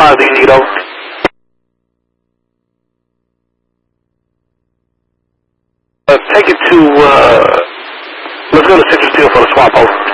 supplies do you need, over? Take it to, let's go to Citrus Steel for the swap, over.